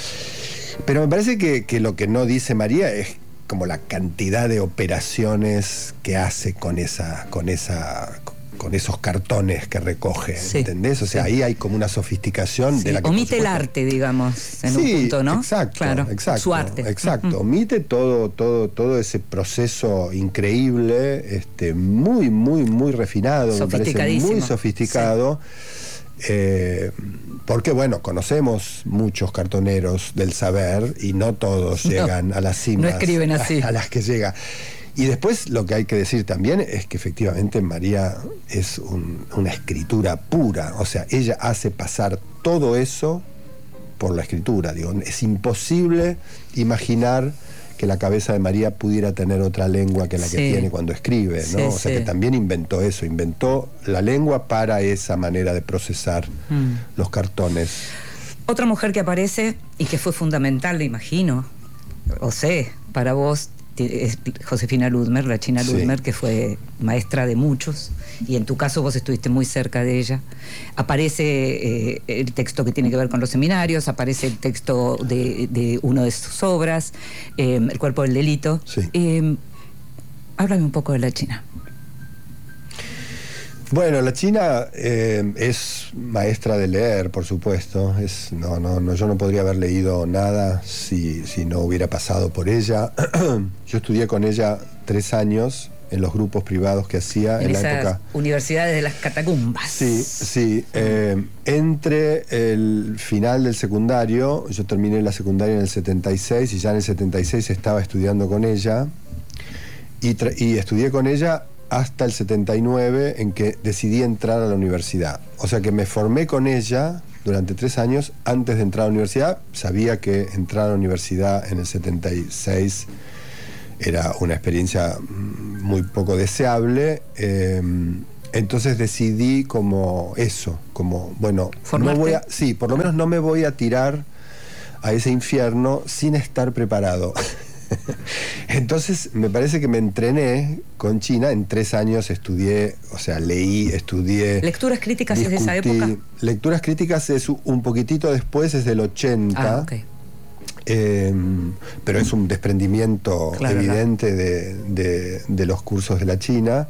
Pero me parece que, que lo que no dice María es como la cantidad de operaciones que hace con esa, con esa, con esos cartones que recoge, sí, ¿entendés? O sea, sí. ahí hay como una sofisticación sí. de la que omite el arte, digamos, en sí, un punto, ¿no? Exacto, claro, exacto. Su arte. Exacto. Uh-huh. Omite todo, todo, todo ese proceso increíble, este, muy, muy, muy refinado, me parece muy sofisticado. Sí. Eh, porque bueno, conocemos muchos cartoneros del saber y no todos llegan no, a las cimas, no escriben así. A, a las que llega. Y después lo que hay que decir también es que efectivamente María es un, una escritura pura, o sea, ella hace pasar todo eso por la escritura. Digo, es imposible imaginar que la cabeza de María pudiera tener otra lengua que la que sí. tiene cuando escribe, ¿no? Sí, o sea, sí. que también inventó eso, inventó la lengua para esa manera de procesar mm. los cartones. Otra mujer que aparece y que fue fundamental, le imagino, o sé, para vos, es Josefina Ludmer, la China Ludmer, sí. que fue maestra de muchos, y en tu caso vos estuviste muy cerca de ella. Aparece eh, el texto que tiene que ver con los seminarios, aparece el texto de, de una de sus obras, eh, El cuerpo del delito. Sí. Eh, háblame un poco de la China. Bueno, la China eh, es maestra de leer, por supuesto. Es, no, no, no, yo no podría haber leído nada si, si no hubiera pasado por ella. Yo estudié con ella tres años en los grupos privados que hacía en, en la esas época. universidades de las catacumbas. Sí, sí. Eh, entre el final del secundario, yo terminé la secundaria en el setenta y seis y ya en el setenta y seis estaba estudiando con ella y, y estudié con ella hasta el setenta y nueve, en que decidí entrar a la universidad. O sea que me formé con ella durante tres años antes de entrar a la universidad. Sabía que entrar a la universidad en el setenta y seis era una experiencia muy poco deseable. Eh, entonces decidí como eso, como, bueno, no voy a, sí, por lo menos no me voy a tirar a ese infierno sin estar preparado. Entonces me parece que me entrené con China. En tres años estudié, o sea, leí, estudié. ¿Lecturas críticas discutí. es de esa época? Lecturas críticas es un poquitito después, es del ochenta. Ah, okay. Eh, pero es un desprendimiento claro, evidente no. de, de, de los cursos de la China.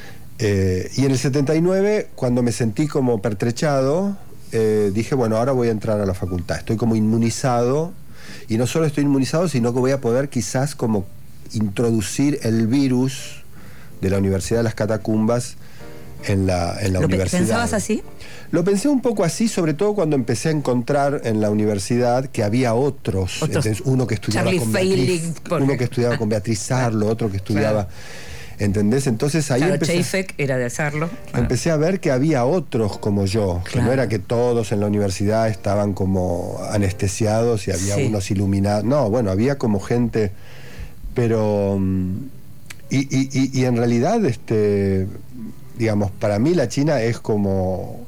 Eh, y en el setenta y nueve, cuando me sentí como pertrechado, eh, dije, bueno, ahora voy a entrar a la facultad. Estoy como inmunizado. Y no solo estoy inmunizado, sino que voy a poder quizás como introducir el virus de la Universidad de las Catacumbas en la, en la ¿Lo universidad. ¿Pensabas así? Lo pensé un poco así, sobre todo cuando empecé a encontrar en la universidad que había otros. otros Entonces, uno que estudiaba Charlie con Beatriz, Feiling, porque... uno que estudiaba con Beatriz Sarlo, otro que estudiaba... Claro. ¿Entendés? Entonces ahí claro, empecé, Chayfek era de hacerlo. Empecé a ver que había otros como yo, claro. que no era que todos en la universidad estaban como anestesiados y había sí. unos iluminados. No, bueno, había como gente, pero... Y, y, y, y en realidad, este, digamos, para mí la China es como...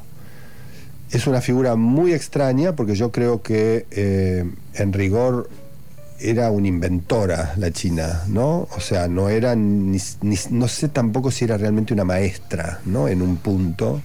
Es una figura muy extraña porque yo creo que eh, en rigor... era una inventora la China, ¿no? O sea, no era ni, ni, no sé tampoco si era realmente una maestra, ¿no? En un punto.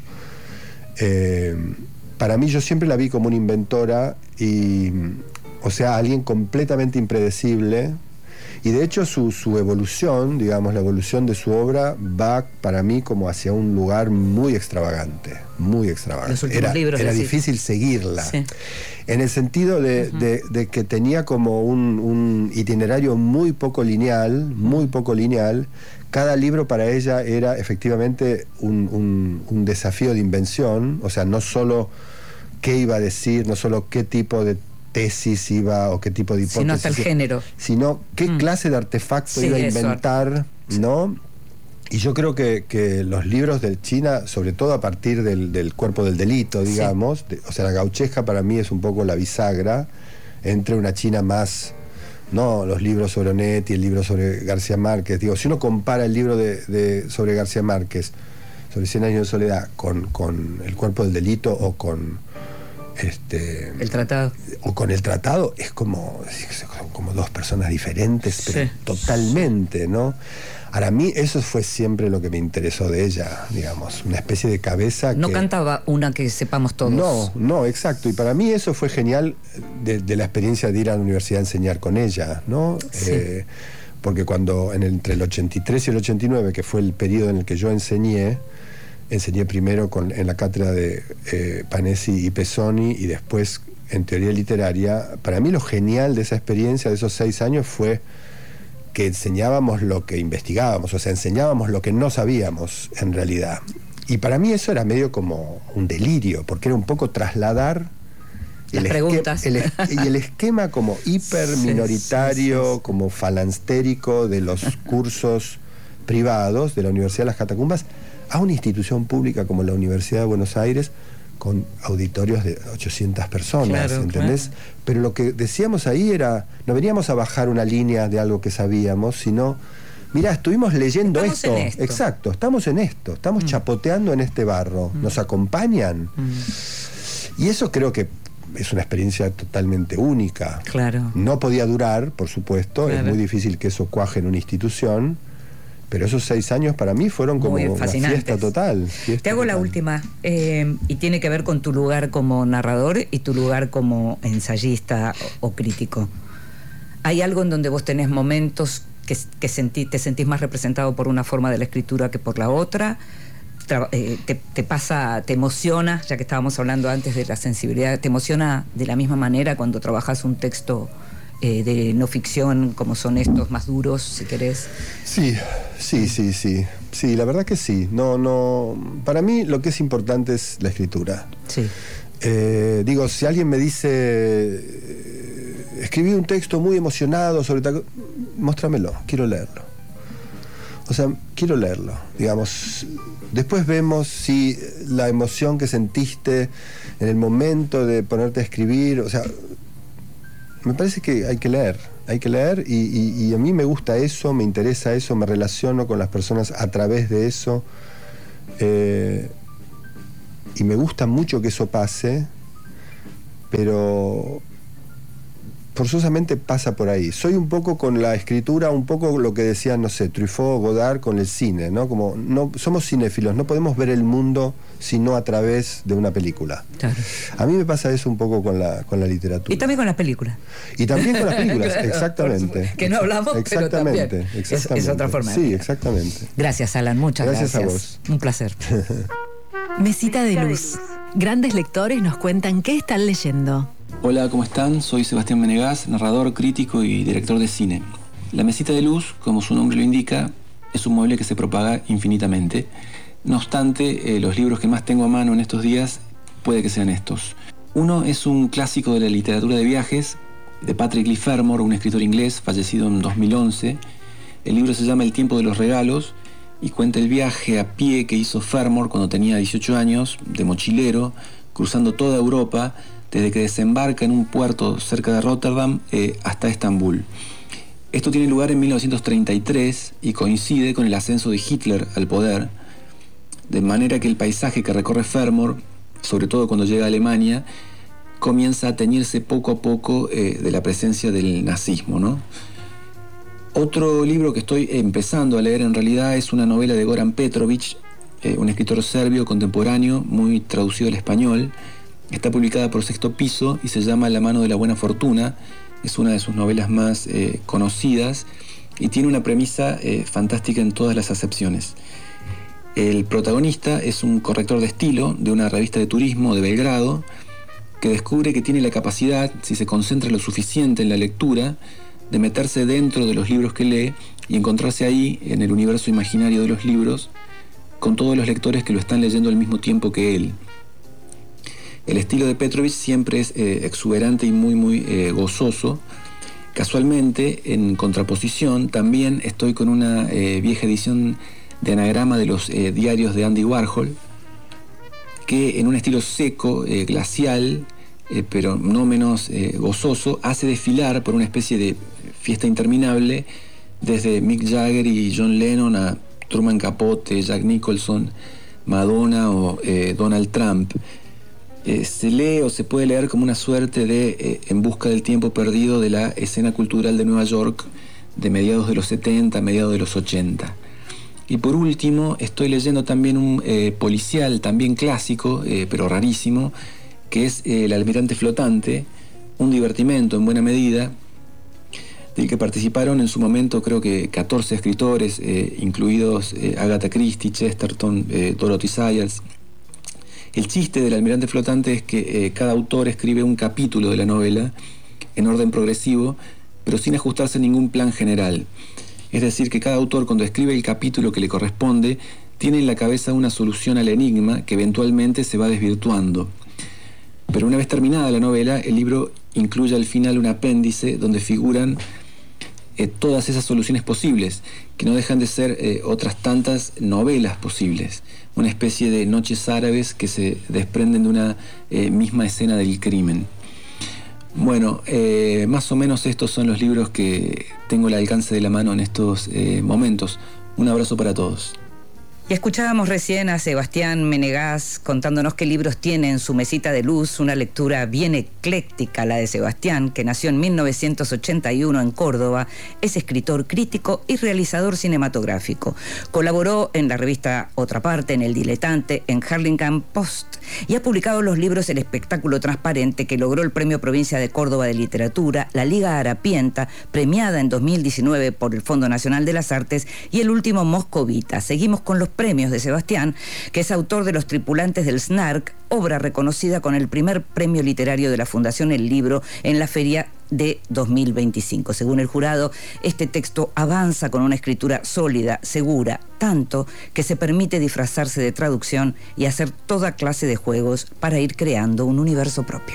Eh, para mí yo siempre la vi como una inventora y, o sea, alguien completamente impredecible. Y de hecho su, su evolución, digamos, la evolución de su obra va para mí como hacia un lugar muy extravagante, muy extravagante. Los últimos era libros, era decís. difícil seguirla. Sí. En el sentido de, uh-huh. de, de que tenía como un, un itinerario muy poco lineal, muy poco lineal. Cada libro para ella era efectivamente un, un, un desafío de invención, o sea, no solo qué iba a decir, no solo qué tipo de tesis iba o qué tipo de hipótesis, sino hasta el género, sino qué mm. clase de artefacto sí, iba a inventar, eso. ¿no? Y yo creo que, que los libros de China, sobre todo a partir del, del cuerpo del delito, digamos, sí. de, o sea, la gauchesca para mí es un poco la bisagra entre una China más, no los libros sobre Onetti, el libro sobre García Márquez. Digo, si uno compara el libro de, de sobre García Márquez, sobre Cien años de soledad, con, con el cuerpo del delito o con este el tratado o con el tratado, es como son como dos personas diferentes, pero sí. totalmente, ¿no? Ahora, a mí eso fue siempre lo que me interesó de ella, digamos, una especie de cabeza no que... cantaba una que sepamos todos. No, no, exacto, y para mí eso fue genial de, de la experiencia de ir a la universidad a enseñar con ella, ¿no? Sí. Eh, porque cuando en el, entre el ochenta y tres y el ochenta y nueve, que fue el periodo en el que yo enseñé, enseñé primero con, en la cátedra de eh, Panesi y Pesoni y después en teoría literaria. Para mí lo genial de esa experiencia, de esos seis años, fue que enseñábamos lo que investigábamos, o sea, enseñábamos lo que no sabíamos en realidad. Y para mí eso era medio como un delirio, porque era un poco trasladar las el preguntas. El, y el esquema como hiper minoritario, sí, sí, sí. como falangstérico de los cursos privados de la Universidad de las Catacumbas a una institución pública como la Universidad de Buenos Aires, con auditorios de ochocientas personas, claro, ¿entendés? Claro. Pero lo que decíamos ahí era, no veníamos a bajar una línea de algo que sabíamos, sino, mirá, estuvimos leyendo estamos esto. En esto. Exacto, estamos en esto, estamos mm. chapoteando en este barro, mm. ¿nos acompañan? Mm. Y eso creo que es una experiencia totalmente única. Claro. No podía durar, por supuesto, claro. Es muy difícil que eso cuaje en una institución, pero esos seis años para mí fueron como una fiesta total. Fiesta Te hago total. la última, eh, y tiene que ver con tu lugar como narrador y tu lugar como ensayista o, o crítico. ¿Hay algo en donde vos tenés momentos que, que sentí, te sentís más representado por una forma de la escritura que por la otra? Tra- eh, te, te pasa, te emociona, ya que estábamos hablando antes de la sensibilidad, ¿te emociona de la misma manera cuando trabajas un texto eh, de no ficción, como son estos más duros, si querés. Sí, sí, sí, sí. Sí, la verdad que sí. No, no. Para mí lo que es importante es la escritura. Sí. Eh, digo, si alguien me dice, eh, escribí un texto muy emocionado sobre tal, muéstramelo, quiero leerlo. O sea, quiero leerlo, digamos. Después vemos si la emoción que sentiste en el momento de ponerte a escribir, o sea, me parece que hay que leer, hay que leer y, y, y a mí me gusta eso, me interesa eso, me relaciono con las personas a través de eso. Eh, y me gusta mucho que eso pase, pero forzosamente pasa por ahí. Soy un poco con la escritura, un poco lo que decían, no sé, Truffaut, Godard con el cine, ¿no? Como no somos cinéfilos, no podemos ver el mundo sino a través de una película. Claro. A mí me pasa eso un poco con la, con la literatura. Y también con las películas. Y también con las películas, Claro, exactamente. Que no hablamos, exactamente, pero también. Exactamente. Es, es otra forma. Sí, exactamente. Gracias, Alan, muchas gracias. Gracias a vos. Un placer. Mesita de luz. Grandes lectores nos cuentan qué están leyendo. Hola, ¿cómo están? Soy Sebastián Menegas, narrador, crítico y director de cine. La mesita de luz, como su nombre lo indica, es un mueble que se propaga infinitamente. No obstante, eh, los libros que más tengo a mano en estos días puede que sean estos. Uno es un clásico de la literatura de viajes, de Patrick Leigh Fermor, un escritor inglés fallecido en dos mil once. El libro se llama El tiempo de los regalos y cuenta el viaje a pie que hizo Fermor cuando tenía dieciocho años, de mochilero, cruzando toda Europa, desde que desembarca en un puerto cerca de Rotterdam eh, hasta Estambul. Esto tiene lugar en mil novecientos treinta y tres y coincide con el ascenso de Hitler al poder, de manera que el paisaje que recorre Fermor, sobre todo cuando llega a Alemania, comienza a teñirse poco a poco eh, de la presencia del nazismo, ¿no? Otro libro que estoy empezando a leer en realidad es una novela de Goran Petrović, eh, un escritor serbio contemporáneo, muy traducido al español. Está publicada por Sexto Piso y se llama La mano de la buena fortuna. Es una de sus novelas más eh, conocidas y tiene una premisa eh, fantástica en todas las acepciones. El protagonista es un corrector de estilo de una revista de turismo de Belgrado que descubre que tiene la capacidad, si se concentra lo suficiente en la lectura, de meterse dentro de los libros que lee y encontrarse ahí, en el universo imaginario de los libros, con todos los lectores que lo están leyendo al mismo tiempo que él. El estilo de Petrović siempre es eh, exuberante y muy, muy eh, gozoso. Casualmente, en contraposición, también estoy con una eh, vieja edición de anagrama de los eh, diarios de Andy Warhol, que en un estilo seco, eh, glacial, eh, pero no menos eh, gozoso, hace desfilar por una especie de fiesta interminable desde Mick Jagger y John Lennon a Truman Capote, Jack Nicholson, Madonna o eh, Donald Trump. Eh, se lee o se puede leer como una suerte de eh, En busca del tiempo perdido de la escena cultural de Nueva York de mediados de los setenta, mediados de los ochenta. Y por último, estoy leyendo también un eh, policial, también clásico, eh, pero rarísimo, que es eh, El almirante flotante, un divertimento en buena medida, del que participaron en su momento creo que catorce escritores, eh, incluidos eh, Agatha Christie, Chesterton, eh, Dorothy Sayers. El chiste del almirante flotante es que eh, cada autor escribe un capítulo de la novela en orden progresivo, pero sin ajustarse a ningún plan general. Es decir, que cada autor, cuando escribe el capítulo que le corresponde, tiene en la cabeza una solución al enigma que eventualmente se va desvirtuando. Pero una vez terminada la novela, el libro incluye al final un apéndice donde figuran eh, todas esas soluciones posibles, que no dejan de ser eh, otras tantas novelas posibles. Una especie de noches árabes que se desprenden de una eh, misma escena del crimen. Bueno, eh, más o menos estos son los libros que tengo al alcance de la mano en estos eh, momentos. Un abrazo para todos. Y escuchábamos recién a Sebastián Menegas contándonos qué libros tiene en su mesita de luz, una lectura bien ecléctica la de Sebastián, que nació en mil novecientos ochenta y uno en Córdoba, es escritor, crítico y realizador cinematográfico. Colaboró en la revista Otra Parte, en El Diletante, en Hurlingham Post y ha publicado los libros El espectáculo transparente, que logró el Premio Provincia de Córdoba de Literatura, La Liga Harapienta, premiada en dos mil diecinueve por el Fondo Nacional de las Artes, y el último Moscovita. Seguimos con los premios de Sebastián, que es autor de Los tripulantes del Snark, obra reconocida con el primer premio literario de la Fundación El Libro en la Feria de dos mil veinticinco. Según el jurado, este texto avanza con una escritura sólida, segura, tanto que se permite disfrazarse de traducción y hacer toda clase de juegos para ir creando un universo propio.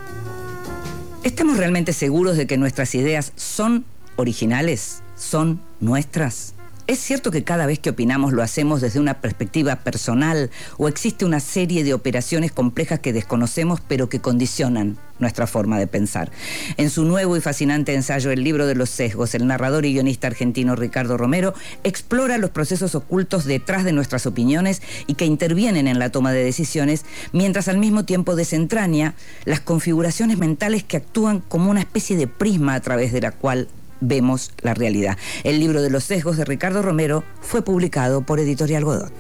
¿Estamos realmente seguros de que nuestras ideas son originales? ¿Son nuestras? ¿Es cierto que cada vez que opinamos lo hacemos desde una perspectiva personal o existe una serie de operaciones complejas que desconocemos pero que condicionan nuestra forma de pensar? En su nuevo y fascinante ensayo El libro de los sesgos, el narrador y guionista argentino Ricardo Romero explora los procesos ocultos detrás de nuestras opiniones y que intervienen en la toma de decisiones, mientras al mismo tiempo desentraña las configuraciones mentales que actúan como una especie de prisma a través de la cual vemos la realidad. El libro de los sesgos de Ricardo Romero fue publicado por Editorial Godot.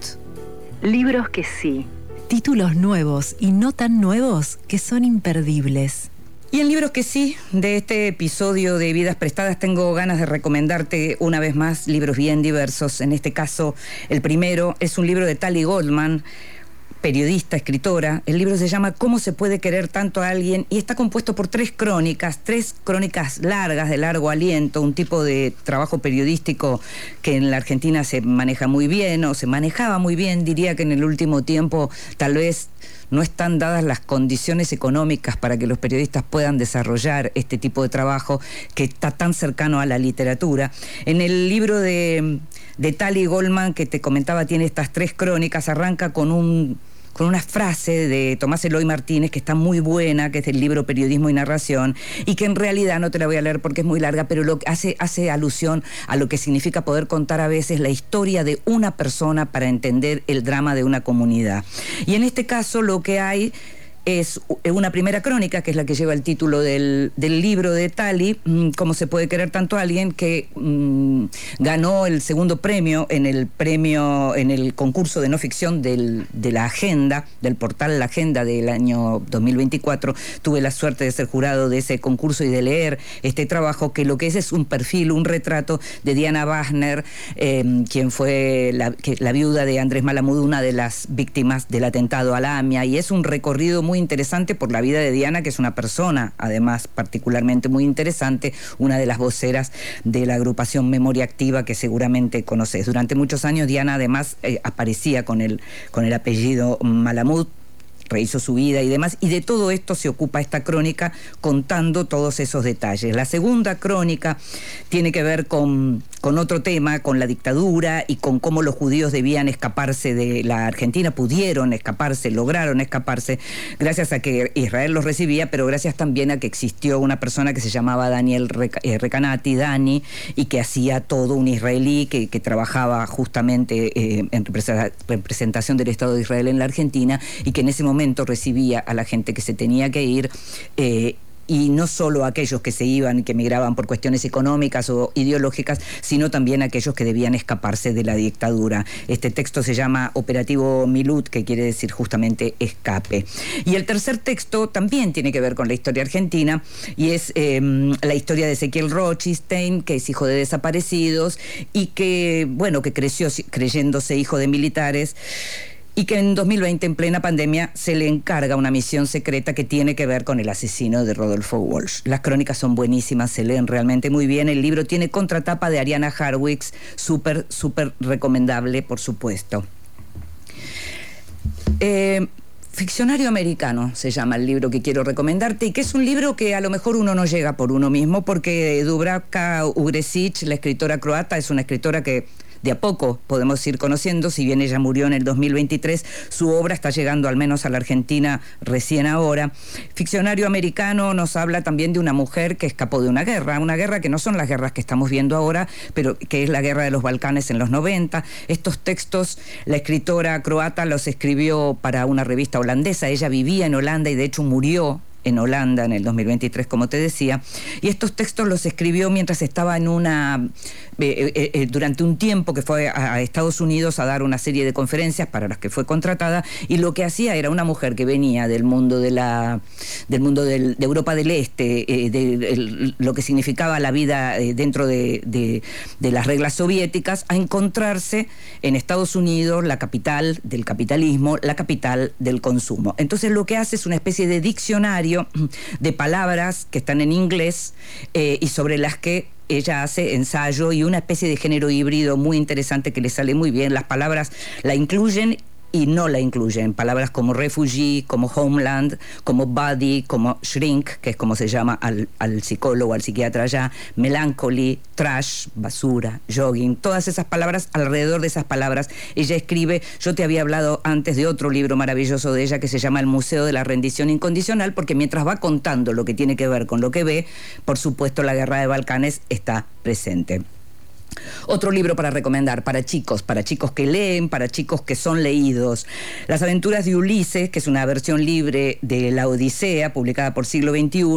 Libros que sí. Títulos nuevos y no tan nuevos que son imperdibles. Y en libros que sí, de este episodio de Vidas Prestadas, tengo ganas de recomendarte una vez más libros bien diversos. En este caso, el primero es un libro de Tali Goldman, periodista, escritora. El libro se llama ¿Cómo se puede querer tanto a alguien? Y está compuesto por tres crónicas, tres crónicas largas, de largo aliento, un tipo de trabajo periodístico que en la Argentina se maneja muy bien, o se manejaba muy bien. Diría que en el último tiempo tal vez no están dadas las condiciones económicas para que los periodistas puedan desarrollar este tipo de trabajo que está tan cercano a la literatura. En el libro de, de Tali Goldman, que te comentaba, tiene estas tres crónicas, arranca con un... con una frase de Tomás Eloy Martínez que está muy buena, que es del libro Periodismo y Narración, y que en realidad no te la voy a leer porque es muy larga, pero lo hace, hace alusión a lo que significa poder contar a veces la historia de una persona para entender el drama de una comunidad. Y en este caso lo que hay es una primera crónica, que es la que lleva el título del, del libro de Tali, ¿Cómo se puede querer tanto a alguien?, que mmm, ganó el segundo premio en el premio, en el concurso de no ficción del, de la Agenda, del portal La Agenda del año dos mil veinticuatro. Tuve la suerte de ser jurado de ese concurso y de leer este trabajo, que lo que es es un perfil, un retrato de Diana Wagner, eh, quien fue la, que, la viuda de Andrés Malamud, una de las víctimas del atentado a la AMIA, y es un recorrido muy muy interesante por la vida de Diana, que es una persona, además, particularmente muy interesante, una de las voceras de la agrupación Memoria Activa, que seguramente conoces. Durante muchos años Diana, además, eh, aparecía con el, con el apellido Malamud, rehizo su vida y demás, y de todo esto se ocupa esta crónica, contando todos esos detalles. La segunda crónica tiene que ver con, con otro tema, con la dictadura y con cómo los judíos debían escaparse de la Argentina, pudieron escaparse, lograron escaparse, gracias a que Israel los recibía, pero gracias también a que existió una persona que se llamaba Daniel Recanati, Dani, y que hacía todo, un israelí que, que trabajaba justamente eh, en representación del Estado de Israel en la Argentina, y que en ese momento recibía a la gente que se tenía que ir, eh, y no solo aquellos que se iban y que emigraban por cuestiones económicas o ideológicas, sino también aquellos que debían escaparse de la dictadura. Este texto se llama Operativo Milut, que quiere decir justamente escape. Y el tercer texto también tiene que ver con la historia argentina, y es eh, la historia de Ezequiel Rochistein, que es hijo de desaparecidos y que, bueno, que creció creyéndose hijo de militares, y que en dos mil veinte, en plena pandemia, se le encarga una misión secreta que tiene que ver con el asesino de Rodolfo Walsh. Las crónicas son buenísimas, se leen realmente muy bien. El libro tiene contratapa de Ariana Harwicz, súper, súper recomendable, por supuesto. Eh... Ficcionario americano se llama el libro que quiero recomendarte, y que es un libro que a lo mejor uno no llega por uno mismo, porque Dubravka Ugresic, la escritora croata, es una escritora que de a poco podemos ir conociendo. Si bien ella murió en el dos mil veintitrés, su obra está llegando al menos a la Argentina recién ahora. Ficcionario americano nos habla también de una mujer que escapó de una guerra, una guerra que no son las guerras que estamos viendo ahora, pero que es la guerra de los Balcanes en los noventa. Estos textos la escritora croata los escribió para una revista holandesa. Ella vivía en Holanda y de hecho murió en Holanda en el dos mil veintitrés, como te decía, y estos textos los escribió mientras estaba en una eh, eh, eh, durante un tiempo que fue a, a Estados Unidos a dar una serie de conferencias para las que fue contratada, y lo que hacía era una mujer que venía del mundo de la del mundo del, de Europa del Este, eh, de, de, de lo que significaba la vida eh, dentro de, de, de las reglas soviéticas, a encontrarse en Estados Unidos, la capital del capitalismo, la capital del consumo. Entonces lo que hace es una especie de diccionario diccionario de palabras que están en inglés eh, y sobre las que ella hace ensayo y una especie de género híbrido muy interesante que le sale muy bien. Las palabras la incluyen y no la incluyen. Palabras como refugee, como homeland, como body, como shrink, que es como se llama al, al psicólogo, al psiquiatra allá, melancholy, trash, basura, jogging, todas esas palabras, alrededor de esas palabras ella escribe. Yo te había hablado antes de otro libro maravilloso de ella que se llama El Museo de la Rendición Incondicional, porque mientras va contando lo que tiene que ver con lo que ve, por supuesto la guerra de Balcanes está presente. Otro libro para recomendar para chicos, para chicos que leen, para chicos que son leídos. Las aventuras de Ulises, que es una versión libre de La Odisea, publicada por Siglo veintiuno.